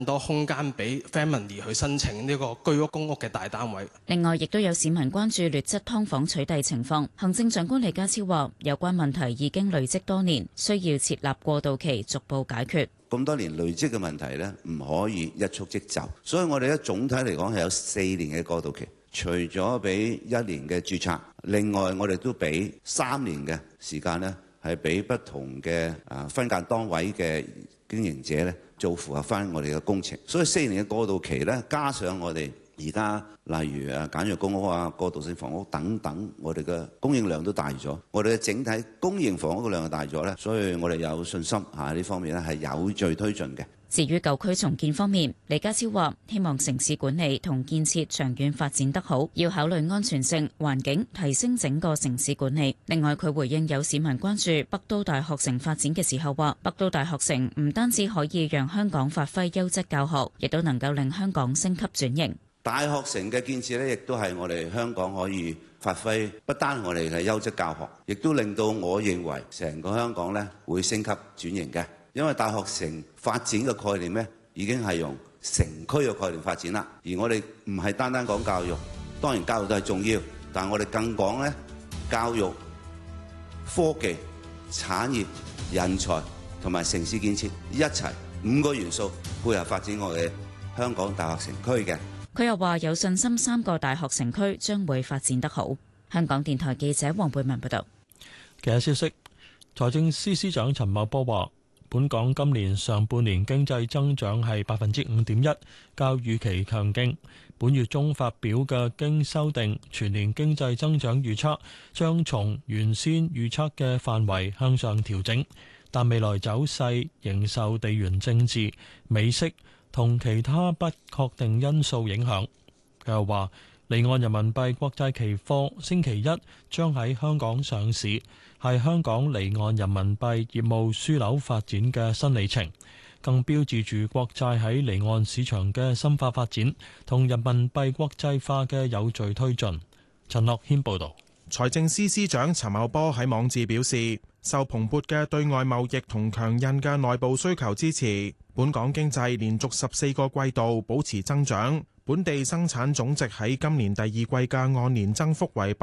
多空間俾 family 去申請呢個居屋公屋嘅大單位。 另外，亦都有市民關注劣質劏房取締情況。行政長官李家超話：有關問題已經累積多年，需要設立過渡期，逐步解決。 咁多年累積嘅問題呢，唔可以一觸即就，所以我哋咧總體嚟講係有4年嘅過渡期，除咗俾1年嘅註冊，另外我哋都俾3年嘅時間呢，係俾不同嘅分間單位嘅經營者咧做符合翻我哋嘅工程，所以4年嘅過渡期咧，加上我哋而家例如簡約公屋啊、過渡性房屋等等，我哋嘅供應量都大咗，我哋嘅整體公營房屋嘅量大咗咧，所以我哋有信心呢方面咧係有序推進嘅。 至於舊區重建方面，李家超話希望城市管理同建設長遠發展得好，要考慮安全性、環境，提升整個城市管理。另外，佢回應有市民關注北都大學城發展嘅時候話，北都大學城唔單止可以讓香港發揮優質教學，亦都能夠令香港升級轉型。 大學城嘅建設咧，亦都係我哋香港可以發揮，不單我哋嘅優質教學，亦都令到我認為成個香港咧會升級轉型嘅。因為大學城發展嘅概念咧，已經係用城區嘅概念發展啦。而我哋唔係單單講教育，當然教育都係重要，但係我哋更講咧教育、科技、產業、人才同埋城市建設一齊5個元素配合發展我哋香港大學城區嘅。 佢又話有信心3個大學城區將會發展得好。香港電台記者黃貝文報道。 其他消息，財政司司長陳茂波話，本港今年上半年經濟增長係5.1%，較預期強勁。本月中發表嘅經修訂全年經濟增長預測，將從原先預測嘅範圍向上調整，但未來走勢仍受地緣政治、美息同其他不確定因素影響。佢又話，離岸人民幣國債期貨星期一將喺香港上市，係香港離岸人民幣業務樞紐發展嘅新里程，更標誌住國債喺離岸市場嘅深化發展同人民幣國際化嘅有序推進。陳樂軒報導。 財政司司長陳茂波喺網誌表示，受蓬勃嘅對外貿易同強韌嘅內部需求支持，本港經濟連續14個季度保持增長，本地生產總值喺今年第二季嘅按年增幅為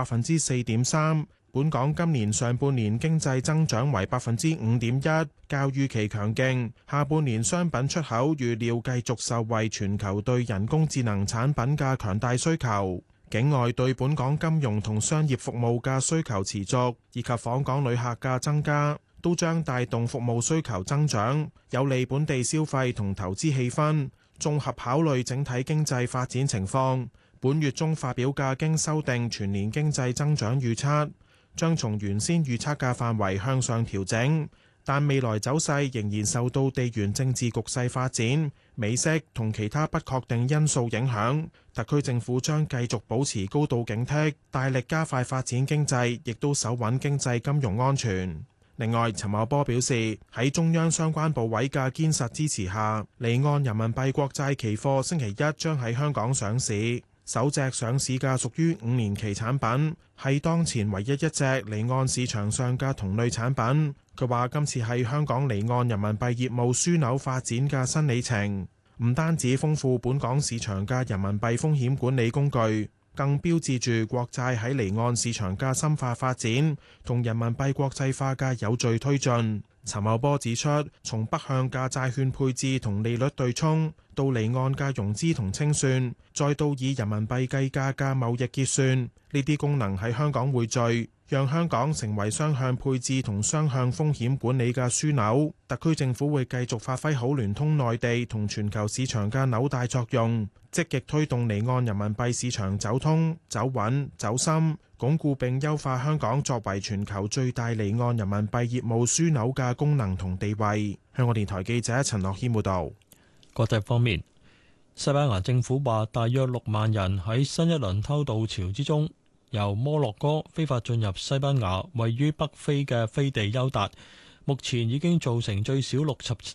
4.3%。本港今年上半年經濟增長為5.1%，較預期強勁。下半年商品出口預料繼續受惠全球對人工智能產品嘅強大需求，境外對本港金融同商業服務嘅需求持續，以及訪港旅客嘅增加，都將帶動服務需求增長，有利本地消費同投資氣氛。綜合考慮整體經濟發展情況，本月中發表嘅經修訂全年經濟增長預測，將從原先預測嘅範圍向上調整，但未來走勢仍然受到地緣政治局勢發展、美息同其他不確定因素影響。特區政府將繼續保持高度警惕，大力加快發展經濟，亦都守穩經濟金融安全。另外，陳茂波表示，喺中央相關部委嘅堅實支持下，離岸人民幣國債期貨星期一將喺香港上市。首隻上市嘅屬於5年期產品，係當前唯一一隻離岸市場上嘅同類產品。佢話今次係香港離岸人民幣業務樞紐發展嘅新里程，唔單止豐富本港市場嘅人民幣風險管理工具，更標誌住國債喺離岸市場嘅深化發展同人民幣國際化嘅有序推進。陳茂波指出，從北向嘅債券配置同利率對沖，到離岸嘅融資同清算，再到以人民幣計價嘅貿易結算，呢啲功能喺香港匯聚，讓香港成為雙向配置同雙向風險管理嘅樞紐。特區政府會繼續發揮好聯通內地同全球市場嘅紐帶作用，積極推動離岸人民幣市場走通、走穩、走深，鞏固並優化香港作為全球最大離岸人民幣業務樞紐嘅功能同地位。香港電台記者陳樂軒報導。 國際方面，西班牙政府話，大約6萬人喺新一輪偷渡潮之中，由摩洛哥非法進入西班牙位於北非嘅飛地休達，目前已經造成最少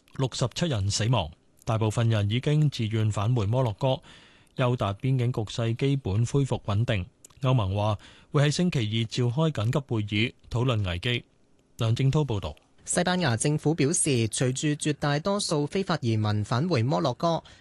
67人死亡，大部分人已經自願返回摩洛哥。休達邊境局勢基本恢復穩定。歐盟話會喺星期二召開緊急會議討論危機。梁正滔報導。 西班牙政府表示，隨住絕大多數非法移民返回摩洛哥，